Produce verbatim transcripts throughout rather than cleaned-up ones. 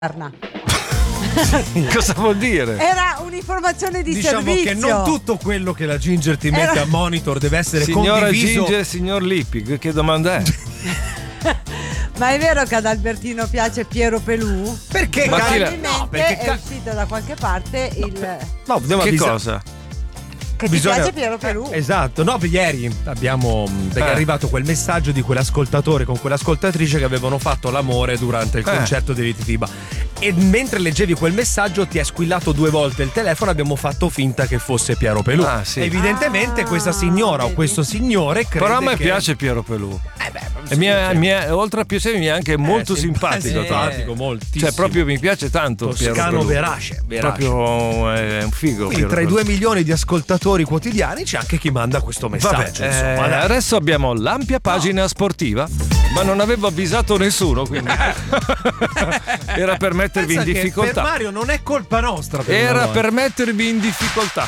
Cosa vuol dire? Era un'informazione di diciamo servizio. Che non tutto quello che la Ginger ti mette Era... a monitor deve essere Signora condiviso. Ginger, signor Lippi, che domanda è? Ma è vero che ad Albertino piace Piero Pelù? Perché? Ma probabilmente no, perché è ca- uscito da qualche parte il No, dobbiamo Che avvisare- cosa? che ti Bisogna- piace Piero Pelù. Eh, esatto, no, ieri abbiamo perché Eh. è arrivato quel messaggio di quell'ascoltatore con quell'ascoltatrice che avevano fatto l'amore durante il Eh. concerto di Ritifiba. E mentre leggevi quel messaggio ti è squillato due volte il telefono, abbiamo fatto finta che fosse Piero Pelù. Ah, sì. Evidentemente Ah, questa signora o vedi. questo signore crede Però a me che... piace Piero Pelù. Eh beh, E mi è- sì, mi è- oltre a piacere mi è anche molto Eh, simpatico, eh, tra l'altro. simpatico, moltissimo. Cioè proprio mi piace tanto Piero Toscano Pelù. verace, verace. Proprio è un figo. Quindi Piero tra i Pelù. due milioni di ascoltatori quotidiani c'è anche chi manda questo Vabbè, messaggio. eh, insomma, dai. adesso abbiamo l'ampia pagina sportiva, ma non avevo avvisato nessuno, quindi era per mettervi in Pensa che difficoltà. Per Mario non è colpa nostra. Per Era noi. per mettervi in difficoltà.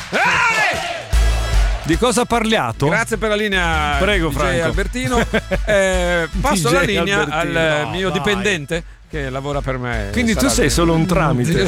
Di cosa ha parlato? Grazie per la linea. Prego, D J Franco. Albertino. Eh, passo D J la linea Albertino. al No, mio vai. dipendente che lavora per me. Quindi tu Sarà sei bene. solo un tramite.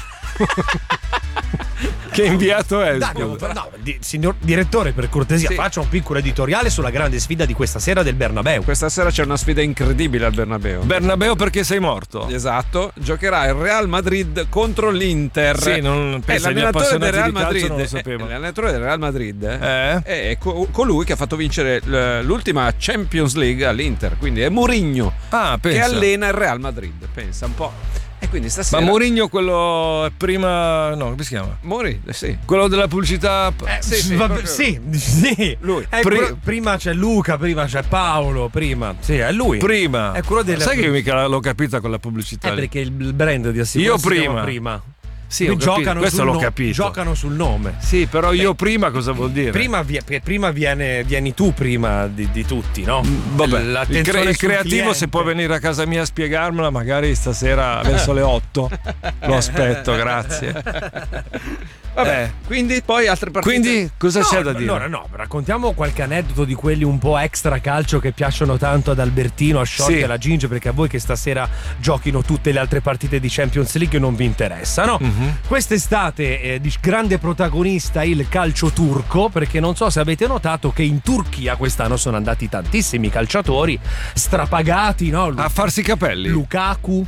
Che inviato è? Dai, no, no, di- signor direttore, per cortesia, Sì. faccia un piccolo editoriale sulla grande sfida di questa sera del Bernabeu. Questa sera c'è una sfida incredibile al Bernabeu. Bernabeu perché sei morto? Esatto, giocherà il Real Madrid contro l'Inter. Sì, non Eh, penso agli l'allenatore del appassionati Real di calcio, Madrid non lo eh, sapevo. l'allenatore del Real Madrid Eh? è co- colui che ha fatto vincere l- l'ultima Champions League all'Inter, quindi è Mourinho Ah, che pensa. allena il Real Madrid, pensa un po'. E quindi Ma stasera Mourinho quello è prima, no, come si chiama? Mourinho, sì. Quello della pubblicità. Eh, sì, sì, Vabbè, proprio- sì, sì. Lui. È Pri- quello- prima c'è Luca, prima c'è Paolo, prima. Sì, è lui. Prima. È quello della- Sai che io mica l'ho capita con la Eh, pubblicità lì. perché il brand di assicurazione Io si chiama prima. prima. Sì, Quindi ho capito, giocano questo sul l'ho no- capito. Giocano sul nome. Sì, però io prima cosa vuol dire? Prima, vi- per- prima viene, vieni tu prima di, di tutti, no? Vabbè, il, L'attenzione cre- il sul creativo cliente. se può venire a casa mia a spiegarmela, magari stasera verso le otto. Lo aspetto, grazie. Vabbè, Eh. quindi poi altre partite. Quindi cosa No, c'è da dire? Allora, no, raccontiamo qualche aneddoto di quelli un po' extra calcio che piacciono tanto ad Albertino, a Sciorti Sì. e alla Ginger, perché a voi che stasera giochino tutte le altre partite di Champions League non vi interessano. Mhm. Quest'estate eh, di grande protagonista il calcio turco, perché non so se avete notato che in Turchia quest'anno sono andati tantissimi calciatori strapagati, no? A farsi i capelli? Lukaku,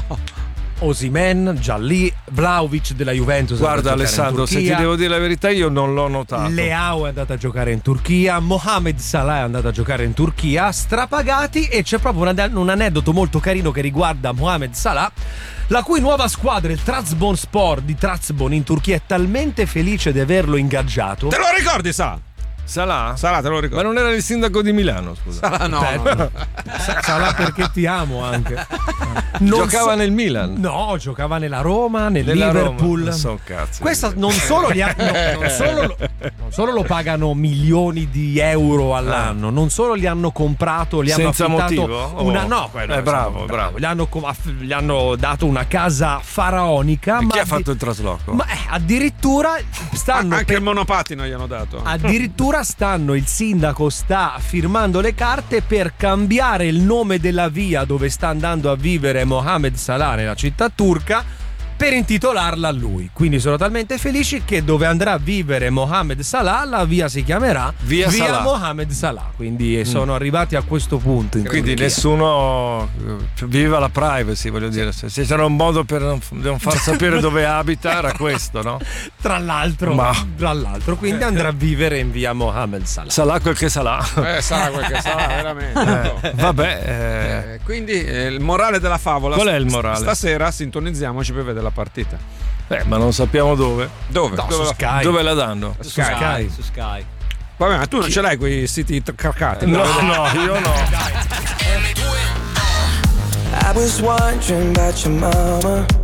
Osimhen, già lì, Vlahovic della Juventus. è Guarda andato a giocare in Alessandro, se ti Turchia. devo dire la verità io non l'ho notato. Leao è andato a giocare in Turchia, Mohamed Salah è andato a giocare in Turchia, strapagati, e c'è proprio un, un aneddoto molto carino che riguarda Mohamed Salah, la cui nuova squadra, il Trabzonspor di Trabzon in Turchia, è talmente felice di averlo ingaggiato. Te lo ricordi, Sa? Salah? Salah, te lo Ma ricordi? non era il sindaco di Milano, scusa. Salah no, Beh, no, no. Sa- Salah perché ti amo anche. Non Giocava so- nel Milan. No, giocava nella Roma, nel Nella Liverpool. Roma. Non so, cazzo. Questa non solo, gli ha- no, non, solo lo, non solo lo pagano milioni di euro all'anno, non solo li hanno comprato, li hanno Senza affittato motivo? una Oh. no, quello Eh, è bravo, stato- bravo. Gli hanno, com- aff- gli hanno dato una casa faraonica, E ma chi ha addi- fatto il trasloco? ma eh, addirittura stanno Anche per- il monopattino gli hanno dato. addirittura stanno il sindaco sta firmando le carte per cambiare il nome della via dove sta andando a vivere Mohamed Salah nella città turca, per intitolarla a lui. Quindi sono talmente felici che dove andrà a vivere Mohamed Salah la via si chiamerà Via Salah. Mohamed Salah. Quindi sono arrivati a questo punto in Quindi Turchia. nessuno cioè, viva la privacy, voglio dire. Se se c'era un modo per non, non far sapere dove abita, era questo, no? tra l'altro, Ma- tra l'altro, quindi andrà a vivere in via Mohamed Salah. Salah quel che sarà. Eh, sarà quel che sarà, veramente. Eh, vabbè, eh, Eh, quindi eh, il morale della favola. Qual è il st- morale? Stasera sintonizziamoci per vedere la partita. eh, ma non sappiamo dove. Dove? No, dove su la- Sky. Dove la danno? Sky. Sky. Su Sky. Vabbè, ma tu non ce l'hai quei siti t- carcati? No, no, io no. I was wondering about your mama.